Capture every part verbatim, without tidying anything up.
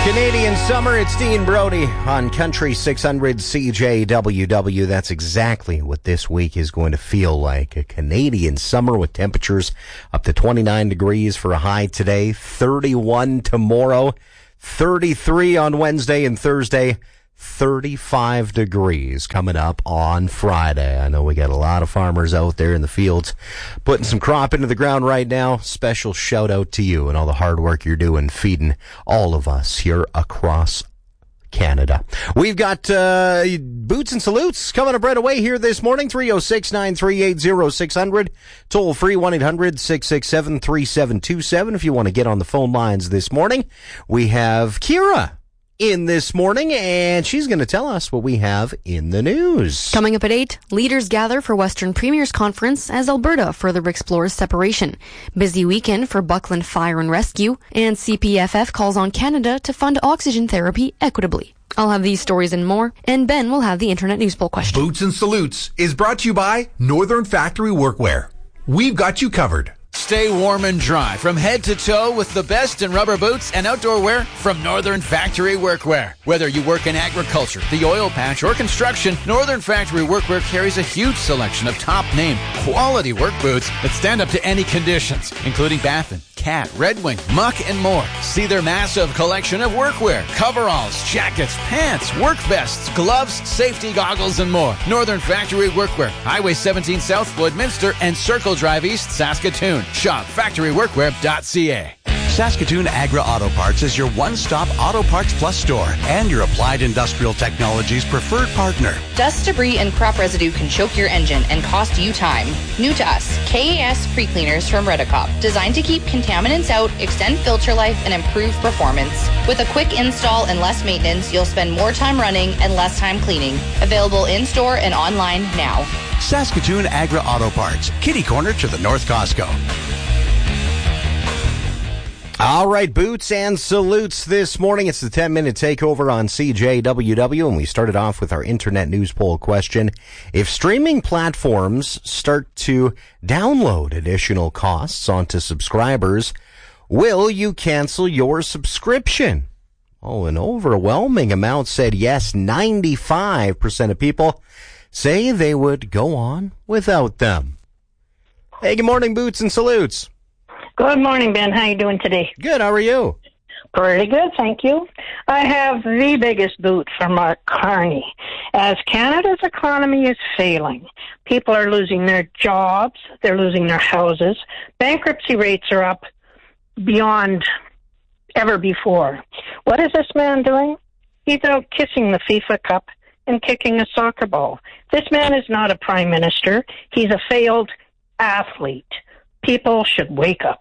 Canadian Summer, it's Dean Brody on Country six hundred C J W W. That's exactly what this week is going to feel like. A Canadian summer with temperatures up to twenty-nine degrees for a high today, thirty-one tomorrow, thirty-three on Wednesday and Thursday, thirty-five degrees coming up on Friday. I know we got a lot of farmers out there in the fields putting some crop into the ground right now. Special shout out to you and all the hard work you're doing feeding all of us here across Canada. We've got uh, Boots and Salutes coming up right away here this morning. three oh six, nine three eight, oh six hundred. Toll free one eight hundred, six six seven, three seven two seven if you want to get on the phone lines this morning. We have Kira in this morning, and she's going to tell us what we have in the news. Coming up at eight, leaders gather for Western Premiers Conference as Alberta further explores separation. Busy weekend for Buckland Fire and Rescue, and C P F F calls on Canada to fund oxygen therapy equitably. I'll have these stories and more, and Ben will have the Internet News Poll question. Boots and Salutes is brought to you by Northern Factory Workwear. We've got you covered. Stay warm and dry from head to toe with the best in rubber boots and outdoor wear from Northern Factory Workwear. Whether you work in agriculture, the oil patch, or construction, Northern Factory Workwear carries a huge selection of top-name, quality work boots that stand up to any conditions, including Baffin, Cat, Red Wing, Muck, and more. See their massive collection of workwear, coveralls, jackets, pants, work vests, gloves, safety goggles, and more. Northern Factory Workwear, Highway seventeen South, Woodminster, and Circle Drive East, Saskatoon. Shop factory workwear dot c a. Saskatoon Agra Auto Parts is your one-stop Auto Parts Plus store and your Applied Industrial Technologies preferred partner. Dust, debris, and crop residue can choke your engine and cost you time. New to us, K A S Pre-Cleaners from Redicop. Designed to keep contaminants out, extend filter life, and improve performance. With a quick install and less maintenance, you'll spend more time running and less time cleaning. Available in-store and online now. Saskatoon Agra Auto Parts, kitty corner to the North Costco. All right, Boots and Salutes this morning. It's the ten-minute takeover on C J W W, and we started off with our Internet News Poll question. If streaming platforms start to download additional costs onto subscribers, will you cancel your subscription? Oh, an overwhelming amount said yes. ninety-five percent of people say they would go on without them. Hey, good morning, Boots and Salutes. Good morning, Ben. How you doing today? Good. How are you? Pretty good, thank you. I have the biggest boot for Mark Carney. As Canada's economy is failing, people are losing their jobs, they're losing their houses, bankruptcy rates are up beyond ever before. What is this man doing? He's out kissing the FIFA Cup and kicking a soccer ball. This man is not a prime minister. He's a failed athlete. People should wake up.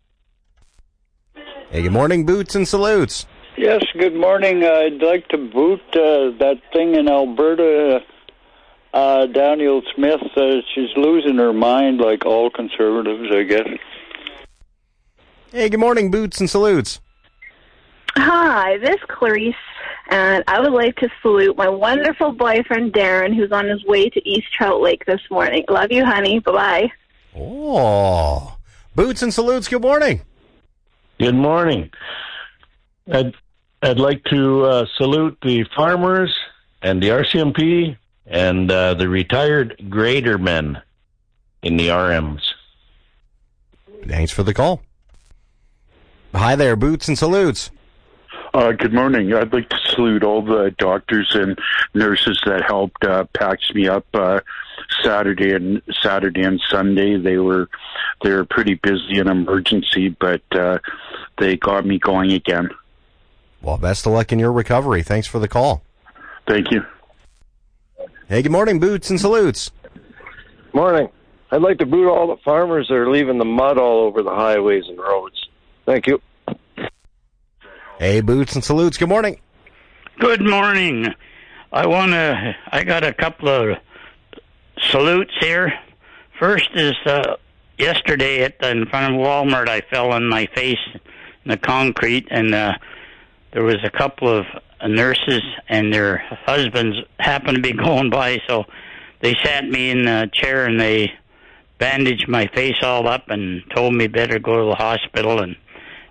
Hey, good morning, Boots and Salutes. Yes, good morning. Uh, I'd like to boot uh, that thing in Alberta, uh, Danielle Smith. Uh, she's losing her mind like all conservatives, I guess. Hey, good morning, Boots and Salutes. Hi, this is Clarice, and I would like to salute my wonderful boyfriend, Darren, who's on his way to East Trout Lake this morning. Love you, honey. Bye-bye. Oh, Boots and Salutes, good morning. Good morning. I'd, I'd like to uh, salute the farmers and the R C M P and uh, the retired grader men in the R Ms. Thanks for the call. Hi there, Boots and Salutes. Uh, good morning. I'd like to salute all the doctors and nurses that helped uh, patch me up uh, Saturday and Saturday and Sunday. They were they were pretty busy in emergency, but uh, they got me going again. Well, best of luck in your recovery. Thanks for the call. Thank you. Hey, good morning, Boots and Salutes. Morning. I'd like to boot all the farmers that are leaving the mud all over the highways and roads. Thank you. Hey, Boots and Salutes, good morning. Good morning. I want to, I got a couple of salutes here. First is uh, yesterday at in front of Walmart, I fell on my face in the concrete, and uh, there was a couple of nurses and their husbands happened to be going by, so they sat me in a chair and they bandaged my face all up and told me better go to the hospital and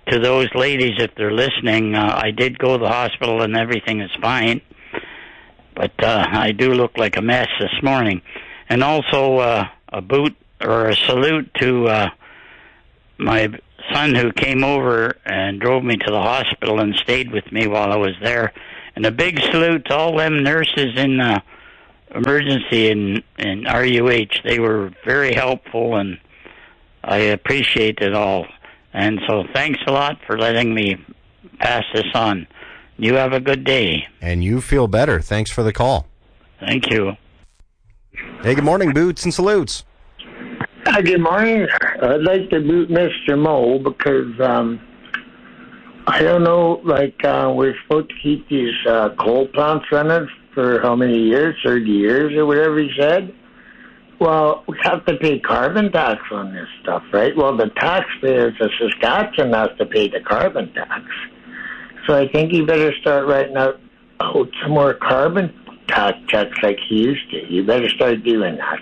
to those ladies, if they're listening, uh, I did go to the hospital and everything is fine. But uh, I do look like a mess this morning. And also uh, a boot or a salute to uh, my son who came over and drove me to the hospital and stayed with me while I was there. And a big salute to all them nurses in uh, emergency in, in R U H. They were very helpful, and I appreciate it all. And so thanks a lot for letting me pass this on. You have a good day. And you feel better. Thanks for the call. Thank you. Hey, good morning, Boots and Salutes. Hi, good morning. I'd like to boot Mister Moe because, um, I don't know, like, uh, we're supposed to keep these uh, coal plants running for how many years, thirty years or whatever he said. Well, we have to pay carbon tax on this stuff, right? Well, the taxpayers of Saskatchewan has to pay the carbon tax. So I think you better start writing out oh, some more carbon tax checks like he used to. You better start doing that.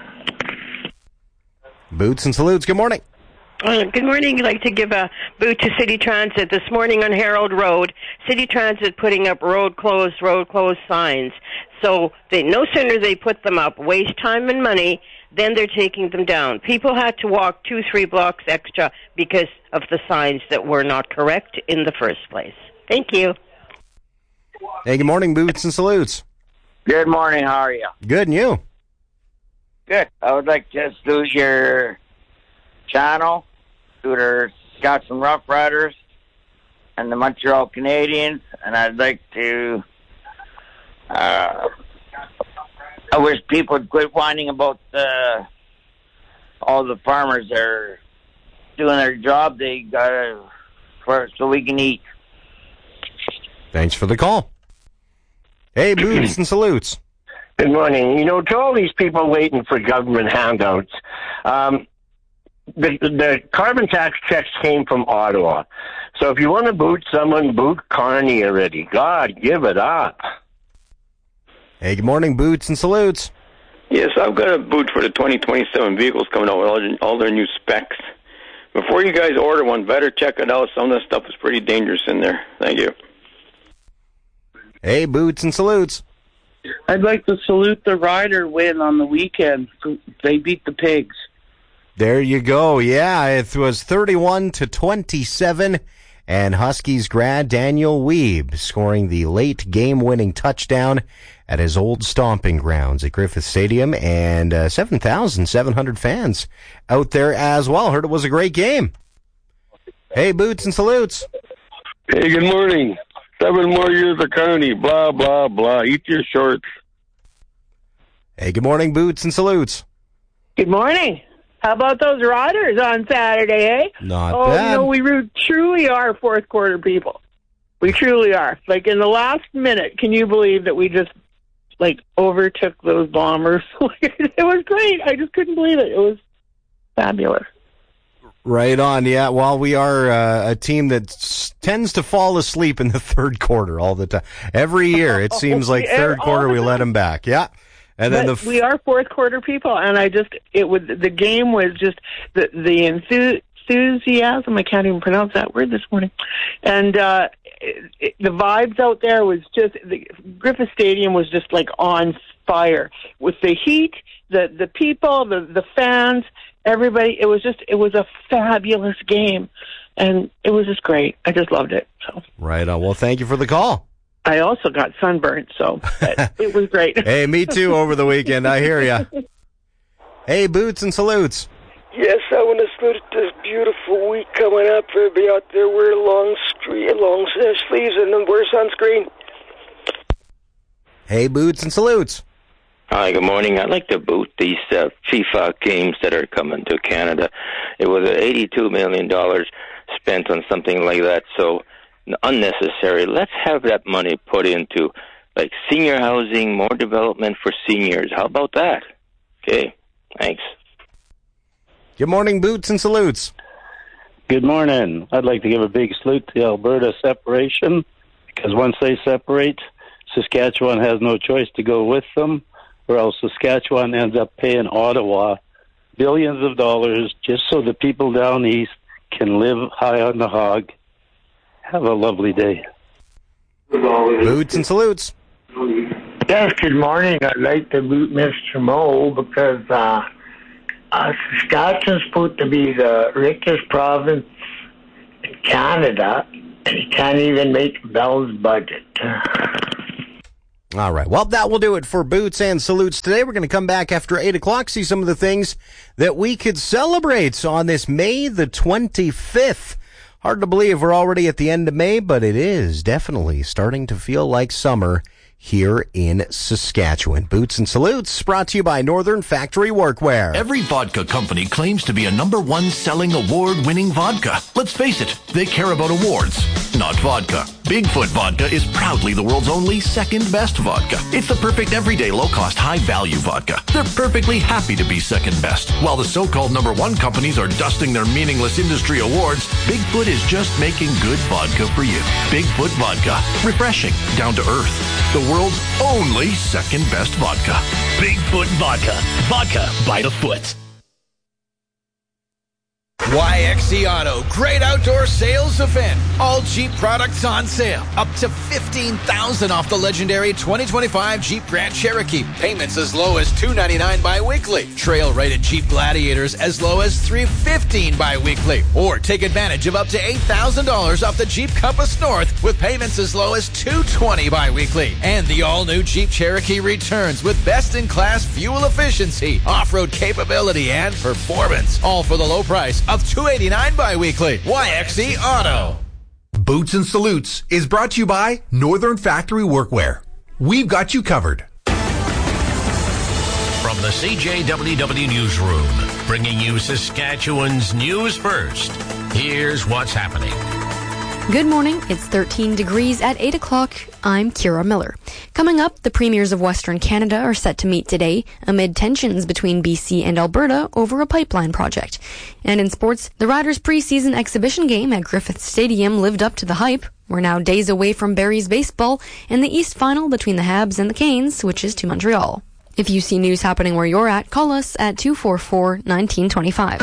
Boots and Salutes, good morning. Uh, good morning. I'd like to give a boot to City Transit. This morning on Harold Road, City Transit putting up road closed, road closed signs. So they, no sooner they put them up, waste time and money, then they're taking them down. People had to walk two, three blocks extra because of the signs that were not correct in the first place. Thank you. Hey, good morning, Boots and Salutes. Good morning. How are you? Good, and you? Good. I would like to do your channel, to the Saskatchewan Rough Riders and the Montreal Canadiens, and I'd like to. Uh, I wish people would quit whining about the, all the farmers that are doing their job. They gotta for so we can eat. Thanks for the call. Hey, Boots and Salutes. Good morning. You know, to all these people waiting for government handouts, um, the, the carbon tax checks came from Ottawa. So if you want to boot someone, boot Carney already. God, give it up. Hey, good morning, Boots and Salutes. Yes, I've got a boot for the twenty twenty-seven vehicles coming out with all, all their new specs. Before you guys order one, better check it out. Some of the stuff is pretty dangerous in there. Thank you. Hey, Boots and Salutes. I'd like to salute the Rider win on the weekend. They beat the Pigs. There you go. Yeah, it was thirty-one to twenty-seven, and Huskies grad Daniel Weeb scoring the late game-winning touchdown at his old stomping grounds at Griffith Stadium, and uh, seven thousand seven hundred fans out there as well. Heard it was a great game. Hey, Boots and Salutes. Hey, good morning. Seven more years of Carney, blah, blah, blah. Eat your shorts. Hey, good morning, Boots and Salutes. Good morning. How about those Riders on Saturday, eh? Not oh, bad. Oh, no, we re- truly are fourth quarter people. We truly are. Like, in the last minute, can you believe that we just, like, overtook those Bombers? It was great. I just couldn't believe it. It was fabulous. Right on, yeah. Well, we are uh, a team that s- tends to fall asleep in the third quarter all the time. Every year, it seems like third quarter we let them back. Yeah. And then but the f- we are fourth quarter people, and I just it was the game was just the the enthu- enthusiasm. I can't even pronounce that word this morning, and uh, it, it, the vibes out there was just the Griffith Stadium was just like on fire with the heat, the the people, the the fans, everybody. It was just it was a fabulous game, and it was just great. I just loved it. So right on. Well, thank you for the call. I also got sunburned, so it was great. Hey, me too over the weekend. I hear ya. Hey, Boots and Salutes. Yes, I want to salute this beautiful week coming up. Everybody out there wear long, stre- long sleeves and then wear sunscreen. Hey, Boots and Salutes. Hi, good morning. I'd like to boot these uh, FIFA games that are coming to Canada. It was eighty-two million dollars spent on something like that, so unnecessary. Let's have that money put into like senior housing, more development for seniors. How about that? Okay, thanks. Good morning, Boots and Salutes. Good morning. I'd like to give a big salute to the Alberta separation, because once they separate, Saskatchewan has no choice to go with them, or else Saskatchewan ends up paying Ottawa billions of dollars just so the people down east can live high on the hog Have a lovely day. Boots and salutes. Yes, good morning. I'd like to boot Mister Moe because uh, uh, Saskatchewan's supposed to be the richest province in Canada, and he can't even make Bell's budget. All right. Well, that will do it for Boots and Salutes today. We're going to come back after eight o'clock, see some of the things that we could celebrate on this May the twenty-fifth. Hard to believe we're already at the end of May, but it is definitely starting to feel like summer here in Saskatchewan. Boots and Salutes brought to you by Northern Factory Workwear. Every vodka company claims to be a number one selling award-winning vodka. Let's face it, they care about awards, not vodka. Bigfoot Vodka is proudly the world's only second best vodka. It's the perfect everyday low-cost, high-value vodka. They're perfectly happy to be second best. While the so-called number one companies are dusting their meaningless industry awards, Bigfoot is just making good vodka for you. Bigfoot Vodka. Refreshing, down to earth. The world's only second best vodka. Bigfoot Vodka. Vodka by the foot. Y X C Auto, great outdoor sales event. All Jeep products on sale. Up to fifteen thousand dollars off the legendary twenty twenty-five Jeep Grand Cherokee. Payments as low as two hundred ninety-nine dollars bi-weekly. Trail-rated Jeep Gladiators as low as three hundred fifteen dollars bi-weekly. Or take advantage of up to eight thousand dollars off the Jeep Compass North with payments as low as two hundred twenty dollars bi-weekly. And the all-new Jeep Cherokee returns with best-in-class fuel efficiency, off-road capability, and performance. All for the low price of two hundred eighty-nine dollars bi-weekly. Y X C Auto. Boots and Salutes is brought to you by Northern Factory Workwear. We've got you covered. From the C J W W Newsroom, bringing you Saskatchewan's news first. Here's what's happening. Good morning. It's thirteen degrees at eight o'clock. I'm Kira Miller. Coming up, the premiers of Western Canada are set to meet today amid tensions between B C and Alberta over a pipeline project. And in sports, the Riders' preseason exhibition game at Griffith Stadium lived up to the hype. We're now days away from Barrie's baseball and the East Final between the Habs and the Canes switches to Montreal. If you see news happening where you're at, call us at two four four, one nine two five.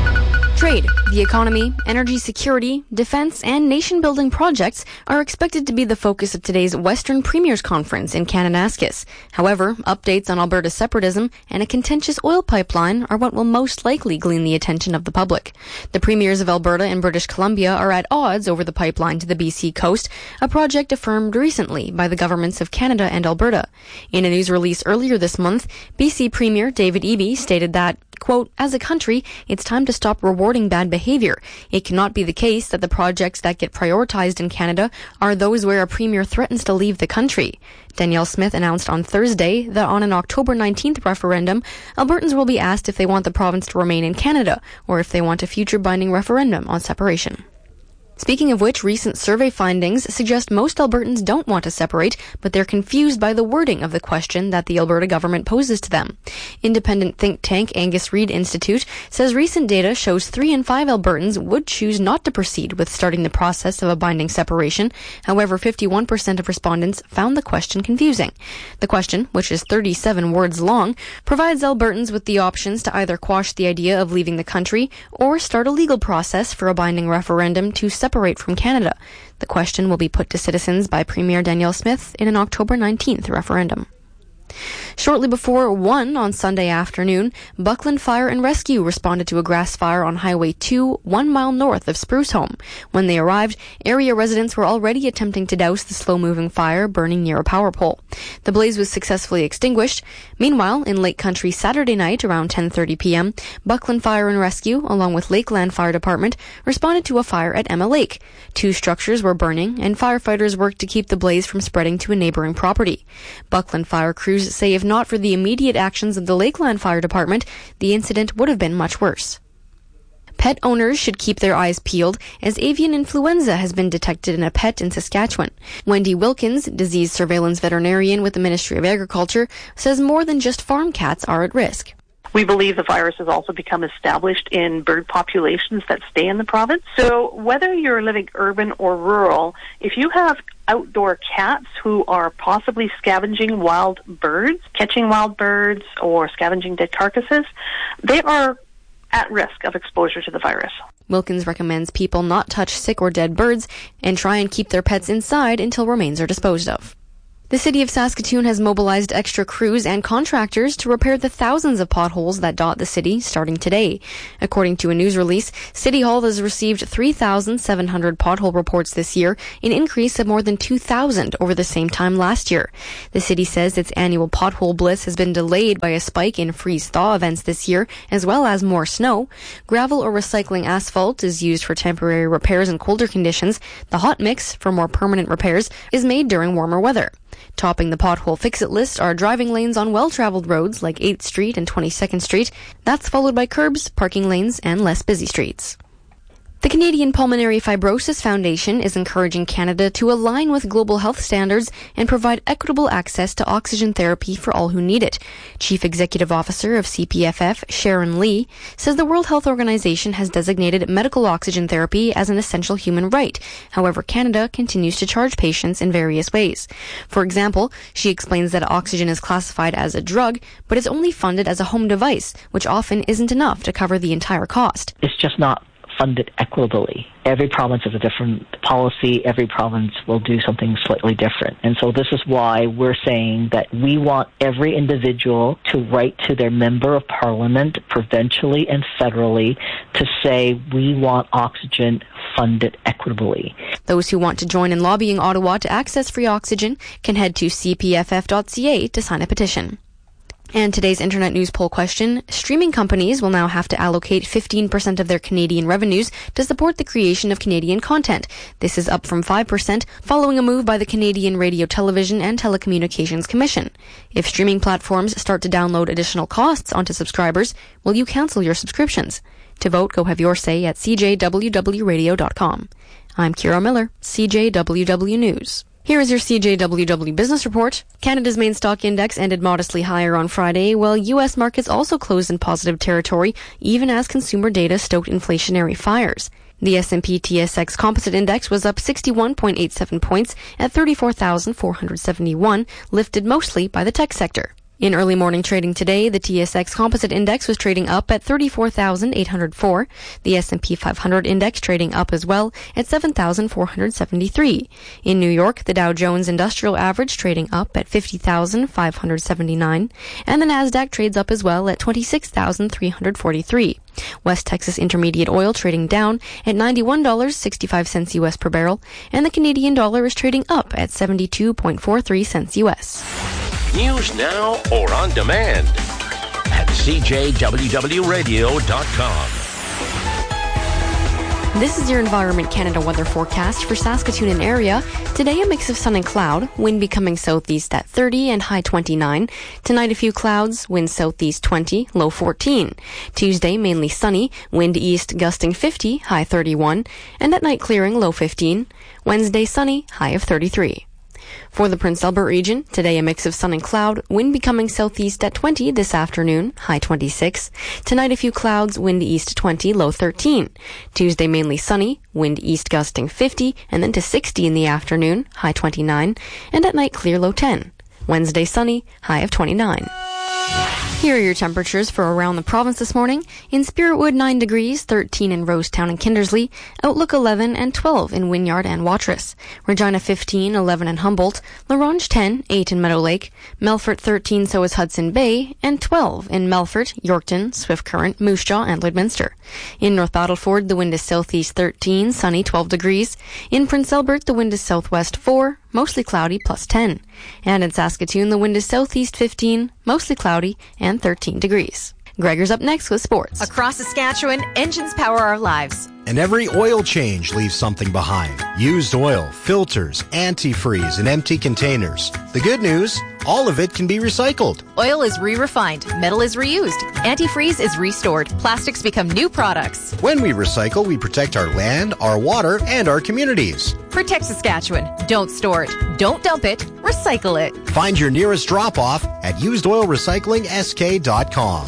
Trade, the economy, energy security, defense, and nation-building projects are expected to be the focus of today's Western Premiers Conference in Kananaskis. However, updates on Alberta's separatism and a contentious oil pipeline are what will most likely glean the attention of the public. The premiers of Alberta and British Columbia are at odds over the pipeline to the B C coast, a project affirmed recently by the governments of Canada and Alberta. In a news release earlier this month, B C Premier David Eby stated that, quote, as a country, it's time to stop rewarding bad behavior. It cannot be the case that the projects that get prioritized in Canada are those where a premier threatens to leave the country. Danielle Smith announced on Thursday that on an October nineteenth referendum, Albertans will be asked if they want the province to remain in Canada or if they want a future binding referendum on separation. Speaking of which, recent survey findings suggest most Albertans don't want to separate, but they're confused by the wording of the question that the Alberta government poses to them. Independent think tank Angus Reid Institute says recent data shows three in five Albertans would choose not to proceed with starting the process of a binding separation. However, fifty-one percent of respondents found the question confusing. The question, which is thirty-seven words long, provides Albertans with the options to either quash the idea of leaving the country or start a legal process for a binding referendum to separate from Canada. The question will be put to citizens by Premier Danielle Smith in an October nineteenth referendum. Shortly before one on Sunday afternoon, Buckland Fire and Rescue responded to a grass fire on Highway two, one mile north of Spruce Home. When they arrived, area residents were already attempting to douse the slow-moving fire burning near a power pole. The blaze was successfully extinguished. Meanwhile, in Lake Country Saturday night around ten thirty p.m., Buckland Fire and Rescue, along with Lakeland Fire Department, responded to a fire at Emma Lake. Two structures were burning, and firefighters worked to keep the blaze from spreading to a neighboring property. Buckland Fire crews say if not for the immediate actions of the Lakeland Fire Department, the incident would have been much worse. Pet owners should keep their eyes peeled as avian influenza has been detected in a pet in Saskatchewan. Wendy Wilkins, disease surveillance veterinarian with the Ministry of Agriculture, says more than just farm cats are at risk. We believe the virus has also become established in bird populations that stay in the province. So whether you're living urban or rural, if you have outdoor cats who are possibly scavenging wild birds, catching wild birds, or scavenging dead carcasses, they are at risk of exposure to the virus. Wilkins recommends people not touch sick or dead birds and try and keep their pets inside until remains are disposed of. The city of Saskatoon has mobilized extra crews and contractors to repair the thousands of potholes that dot the city starting today. According to a news release, City Hall has received three thousand seven hundred pothole reports this year, an increase of more than two thousand over the same time last year. The city says its annual pothole bliss has been delayed by a spike in freeze-thaw events this year, as well as more snow. Gravel or recycling asphalt is used for temporary repairs in colder conditions. The hot mix, for more permanent repairs, is made during warmer weather. Topping the pothole fix-it list are driving lanes on well-traveled roads like eighth Street and twenty-second Street. That's followed by curbs, parking lanes, and less busy streets. The Canadian Pulmonary Fibrosis Foundation is encouraging Canada to align with global health standards and provide equitable access to oxygen therapy for all who need it. Chief Executive Officer of C P F F, Sharon Lee, says the World Health Organization has designated medical oxygen therapy as an essential human right. However, Canada continues to charge patients in various ways. For example, she explains that oxygen is classified as a drug, but is only funded as a home device, which often isn't enough to cover the entire cost. It's just not funded equitably. Every province has a different policy. Every province will do something slightly different. And so this is why we're saying that we want every individual to write to their member of parliament, provincially and federally, to say we want oxygen funded equitably. Those who want to join in lobbying Ottawa to access free oxygen can head to c p f f dot c a to sign a petition. And today's Internet News poll question, streaming companies will now have to allocate fifteen percent of their Canadian revenues to support the creation of Canadian content. This is up from five percent following a move by the Canadian Radio, Television and Telecommunications Commission. If streaming platforms start to download additional costs onto subscribers, will you cancel your subscriptions? To vote, go have your say at c j w w radio dot com. I'm Kira Miller, C J W W News. Here is your C J W W Business Report. Canada's main stock index ended modestly higher on Friday, while U S markets also closed in positive territory, even as consumer data stoked inflationary fires. The S and P T S X Composite Index was up sixty-one point eight seven points at thirty-four thousand four hundred seventy-one, lifted mostly by the tech sector. In early morning trading today, the T S X Composite Index was trading up at thirty-four thousand eight hundred four. The S and P five hundred Index trading up as well at seven thousand four hundred seventy-three. In New York, the Dow Jones Industrial Average trading up at fifty thousand five hundred seventy-nine, and the Nasdaq trades up as well at twenty-six thousand three hundred forty-three. West Texas Intermediate Oil trading down at ninety-one dollars and sixty-five cents U S per barrel, and the Canadian dollar is trading up at seventy-two point four three cents U S. News now or on demand at c j w w radio dot com. This is your Environment Canada weather forecast for Saskatoon and area. Today, a mix of sun and cloud, wind becoming southeast at thirty and high twenty-nine. Tonight, a few clouds, wind southeast twenty, low fourteen. Tuesday, mainly sunny, wind east gusting fifty, high thirty-one. And at night, clearing, low fifteen. Wednesday, sunny, high of thirty-three. For the Prince Albert region, today a mix of sun and cloud, wind becoming southeast at twenty this afternoon, high twenty-six. Tonight a few clouds, wind east twenty, low thirteen. Tuesday mainly sunny, wind east gusting fifty, and then to sixty in the afternoon, high twenty-nine. And at night clear, low ten. Wednesday sunny, high of twenty-nine. Here are your temperatures for around the province this morning. In Spiritwood, nine degrees, thirteen in Rosetown and Kindersley. Outlook, eleven and twelve in Wynyard and Watrous. Regina, fifteen, eleven in Humboldt. La Ronge, ten, eight in Meadow Lake. Melfort, thirteen, so is Hudson Bay. And twelve in Melfort, Yorkton, Swift Current, Moose Jaw, and Lloydminster. In North Battleford, the wind is southeast thirteen, sunny, twelve degrees. In Prince Albert, the wind is southwest four, mostly cloudy, plus ten. And in Saskatoon, the wind is southeast fifteen, mostly cloudy, and thirteen degrees. Gregor's up next with sports. Across Saskatchewan, engines power our lives. And every oil change leaves something behind. Used oil, filters, antifreeze, and empty containers. The good news, all of it can be recycled. Oil is re-refined. Metal is reused. Antifreeze is restored. Plastics become new products. When we recycle, we protect our land, our water, and our communities. Protect Saskatchewan. Don't store it. Don't dump it. Recycle it. Find your nearest drop-off at used oil recycling s k dot com.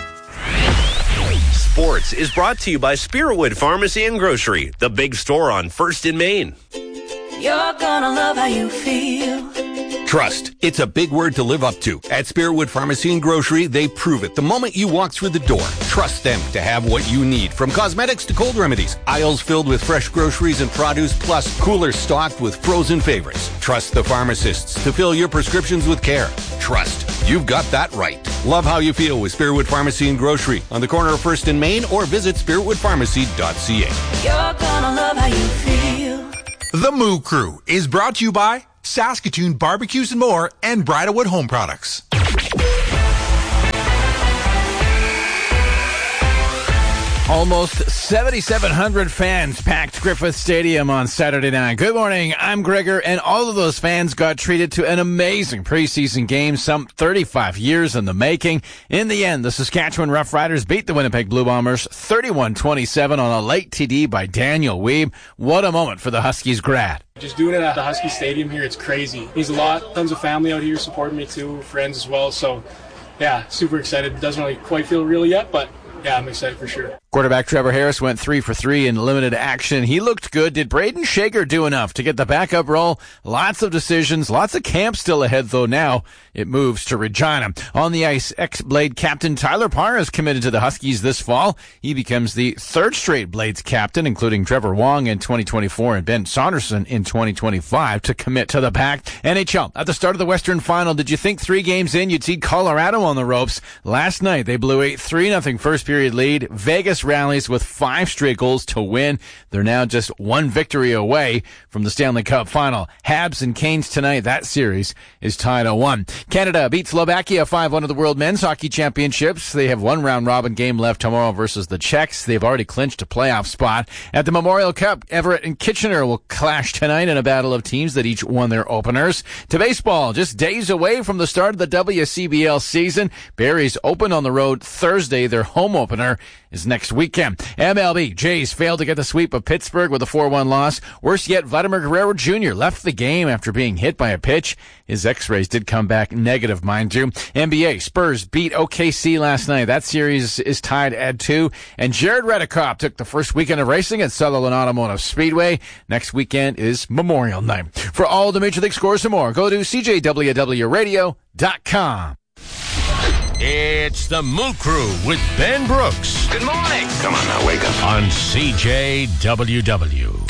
Sports is brought to you by Spiritwood Pharmacy and Grocery, the big store on First in Main. You're gonna love how you feel. Trust. It's a big word to live up to. At Spiritwood Pharmacy and Grocery, they prove it the moment you walk through the door. Trust them to have what you need, from cosmetics to cold remedies. Aisles filled with fresh groceries and produce, plus coolers stocked with frozen favorites. Trust the pharmacists to fill your prescriptions with care. Trust. You've got that right. Love how you feel with Spiritwood Pharmacy and Grocery on the corner of First and Main, or visit spiritwood pharmacy dot c a. You're gonna love how you feel. The Moo Crew is brought to you by Saskatoon Barbecues and More and Bridalwood Home Products. Almost seventy-seven hundred fans packed Griffith Stadium on Saturday night. Good morning, I'm Gregor, and all of those fans got treated to an amazing preseason game, some thirty-five years in the making. In the end, the Saskatchewan Roughriders beat the Winnipeg Blue Bombers thirty-one twenty-seven on a late T D by Daniel Weeb. What a moment for the Huskies grad. Just doing it at the Husky Stadium here, it's crazy. There's a lot, tons of family out here supporting me too, friends as well, so yeah, super excited. Doesn't really quite feel real yet, but yeah, I'm excited for sure. Quarterback Trevor Harris went three for three in limited action. He looked good. Did Braden Shager do enough to get the backup role? Lots of decisions, lots of camp still ahead, though now it moves to Regina. On the ice, ex-Blade captain Tyler Parr is committed to the Huskies this fall. He becomes the third straight Blades captain, including Trevor Wong in twenty twenty-four and Ben Saunderson in twenty twenty-five, to commit to the pack. N H L, at the start of the Western Final, did you think three games in you'd see Colorado on the ropes? Last night, they blew a three nothing first period lead. Vegas rallies with five straight goals to win. They're now just one victory away from the Stanley Cup final. Habs and Canes tonight. That series is tied at one. Canada beats Slovakia five one of the World Men's Hockey Championships. They have one round-robin game left tomorrow versus the Czechs. They've already clinched a playoff spot. At the Memorial Cup, Everett and Kitchener will clash tonight in a battle of teams that each won their openers. To baseball, just days away from the start of the W C B L season. Barrie's open on the road Thursday. Their home opener is next weekend. M L B, Jays failed to get the sweep of Pittsburgh with a four one loss. Worse yet, Vladimir Guerrero Junior left the game after being hit by a pitch. His x-rays did come back negative, mind you. N B A, Spurs beat O K C last night. That series is tied at two. And Jared Redekop took the first weekend of racing at Sutherland Automotive Speedway. Next weekend is Memorial Night. For all the Major League scores and more, go to c j w w radio dot com. It's the Moo Crew with Ben Brooks. Good morning. Come on now, wake up. On C J W W.